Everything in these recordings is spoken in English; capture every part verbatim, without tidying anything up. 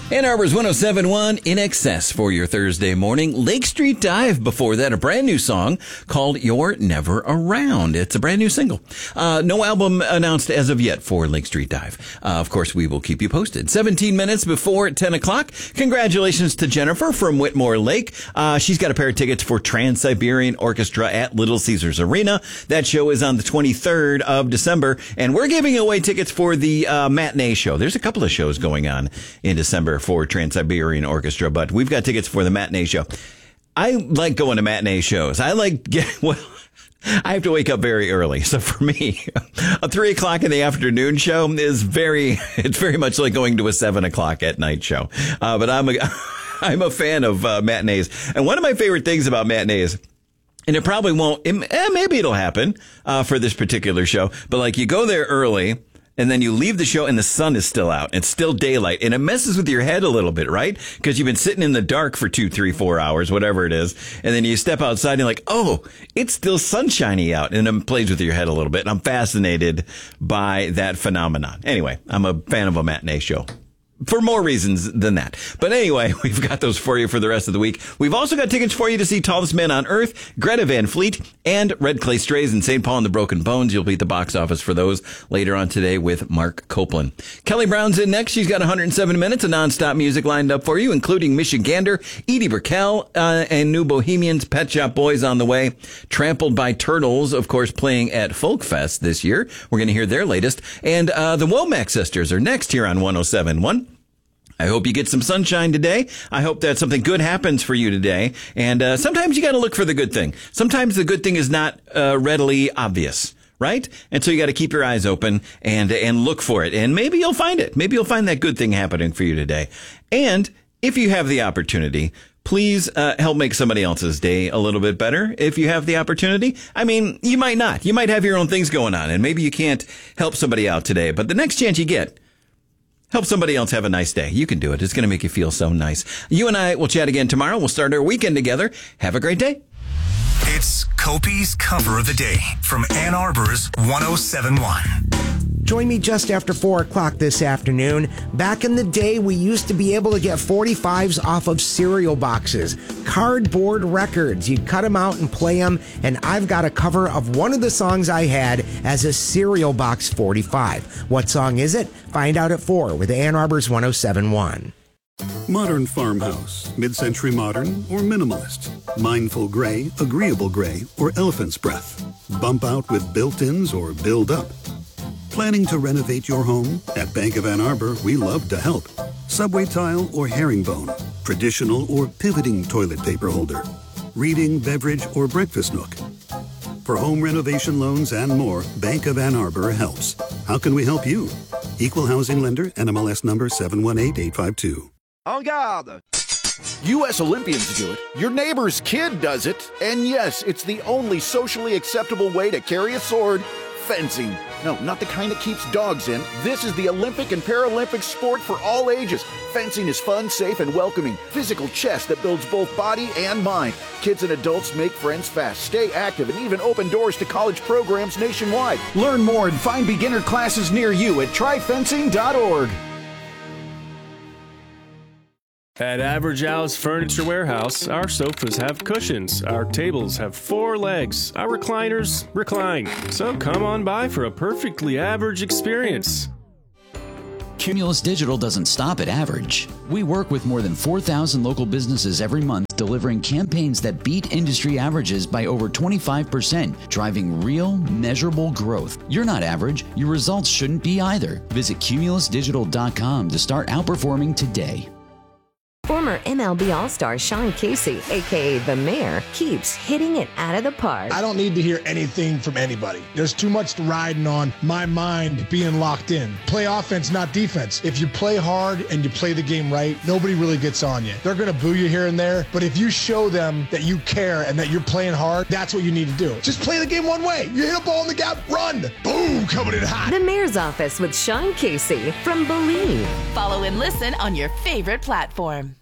Ann Arbor's one oh seven point one In Excess for your Thursday morning. Lake Street Dive before that, a brand new song called You're Never Around. It's a brand new single. Uh, no album announced as of yet for Lake Street Dive. Uh, of course, we will keep you posted. seventeen minutes before ten o'clock. Congratulations to Jennifer from Whitmore Lake. Uh, she's got a pair of tickets for Trans-Siberian Orchestra at Little Caesars Arena. That show is on the twenty-third of December, and we're giving away tickets for the uh, matinee show. There's a couple of shows going on in December for Trans-Siberian Orchestra, but we've got tickets for the matinee show. I like going to matinee shows. I like, get, well, I have to wake up very early. So for me, a three o'clock in the afternoon show is very, it's very much like going to a seven o'clock at night show. Uh, but I'm a, I'm a fan of uh, matinees. And one of my favorite things about matinees, and it probably won't, it, eh, maybe it'll happen uh, for this particular show, but like you go there early, and then you leave the show and the sun is still out. It's still daylight. And it messes with your head a little bit, right? Because you've been sitting in the dark for two, three, four hours, whatever it is. And then you step outside and you're like, oh, it's still sunshiny out. And it plays with your head a little bit. And I'm fascinated by that phenomenon. Anyway, I'm a fan of a matinee show. For more reasons than that. But anyway, we've got those for you for the rest of the week. We've also got tickets for you to see Tallest Man on Earth, Greta Van Fleet, and Red Clay Strays in Saint Paul and the Broken Bones. You'll be at the box office for those later on today with Mark Copeland. Kelly Brown's in next. She's got one hundred seven minutes of nonstop music lined up for you, including Michigander, Edie Brickell, uh, and New Bohemians, Pet Shop Boys on the way. Trampled by Turtles, of course, playing at Folk Fest this year. We're going to hear their latest. And uh, the Womack Sisters are next here on one oh seven point one. I hope you get some sunshine today. I hope that something good happens for you today. And uh, sometimes you got to look for the good thing. Sometimes the good thing is not uh, readily obvious, right? And so you got to keep your eyes open and and look for it. And maybe you'll find it. Maybe you'll find that good thing happening for you today. And if you have the opportunity, please uh, help make somebody else's day a little bit better if you have the opportunity. I mean, you might not. You might have your own things going on, and maybe you can't help somebody out today. But the next chance you get, help somebody else have a nice day. You can do it. It's going to make you feel so nice. You and I will chat again tomorrow. We'll start our weekend together. Have a great day. It's Kopi's Cover of the Day from Ann Arbor's one oh seven point one. Join me just after four o'clock this afternoon. Back in the day, we used to be able to get forty-fives off of cereal boxes. Cardboard records. You'd cut them out and play them, and I've got a cover of one of the songs I had as a cereal box forty-five. What song is it? Find out at four with Ann Arbor's one oh seven point one. Modern farmhouse, mid-century modern, or minimalist. Mindful gray, agreeable gray, or elephant's breath. Bump out with built-ins or build up. Planning to renovate your home? At Bank of Ann Arbor, we love to help. Subway tile or herringbone. Traditional or pivoting toilet paper holder. Reading, beverage, or breakfast nook. For home renovation loans and more, Bank of Ann Arbor helps. How can we help you? Equal housing lender, N M L S number seven one eight eight five two. En garde! U S Olympians do it, your neighbor's kid does it, and yes, it's the only socially acceptable way to carry a sword: fencing. No, not the kind that keeps dogs in. This is the Olympic and Paralympic sport for all ages. Fencing is fun, safe, and welcoming. Physical chess that builds both body and mind. Kids and adults make friends fast, stay active, and even open doors to college programs nationwide. Learn more and find beginner classes near you at try fencing dot org. At Average Al's Furniture Warehouse, our sofas have cushions, our tables have four legs, our recliners recline. So come on by for a perfectly average experience. Cumulus Digital doesn't stop at average. We work with more than four thousand local businesses every month, delivering campaigns that beat industry averages by over twenty-five percent, driving real, measurable growth. You're not average. Your results shouldn't be either. Visit cumulus digital dot com to start outperforming today. Former M L B All-Star Sean Casey, a k a. The Mayor, keeps hitting it out of the park. I don't need to hear anything from anybody. There's too much riding on my mind being locked in. Play offense, not defense. If you play hard and you play the game right, nobody really gets on you. They're going to boo you here and there, but if you show them that you care and that you're playing hard, that's what you need to do. Just play the game one way. You hit a ball in the gap, run. Boom, coming in hot. The Mayor's Office with Sean Casey from Believe. Follow and listen on your favorite platform.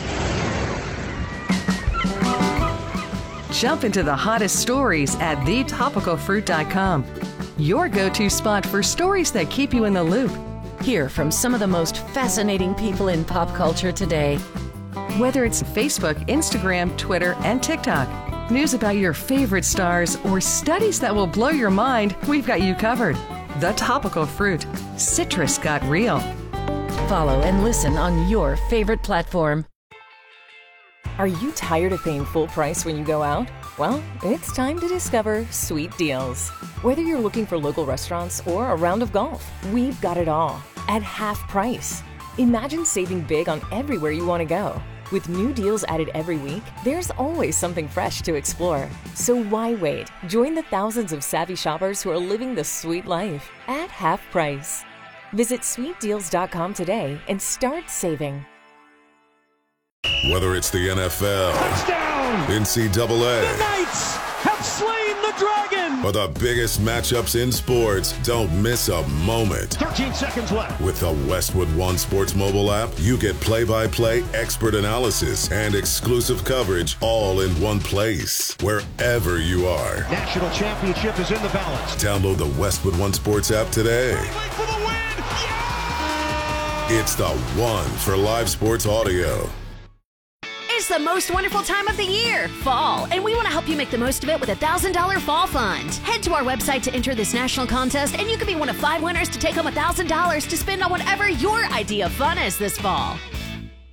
Jump into the hottest stories at the topical fruit dot com. Your go-to spot for stories that keep you in the loop. Hear from some of the most fascinating people in pop culture today. Whether it's Facebook, Instagram, Twitter, and TikTok, news about your favorite stars, or studies that will blow your mind, we've got you covered. The Topical Fruit. Citrus got real. Follow and listen on your favorite platform. Are you tired of paying full price when you go out? Well, it's time to discover Sweet Deals. Whether you're looking for local restaurants or a round of golf, we've got it all at half price. Imagine saving big on everywhere you want to go. With new deals added every week, there's always something fresh to explore. So why wait? Join the thousands of savvy shoppers who are living the sweet life at half price. Visit sweet deals dot com today and start saving. Whether it's the N F L, touchdown, N C double A, the Knights have slain the dragon, or the biggest matchups in sports, don't miss a moment. thirteen seconds left. With the Westwood One Sports mobile app, you get play-by-play expert analysis and exclusive coverage all in one place, wherever you are. National championship is in the balance. Download the Westwood One Sports app today. For the win. Yeah! It's the one for live sports audio. It's the most wonderful time of the year, fall, and we want to help you make the most of it with a one thousand dollars Fall Fund. Head to our website to enter this national contest, and you could be one of five winners to take home one thousand dollars to spend on whatever your idea of fun is this fall.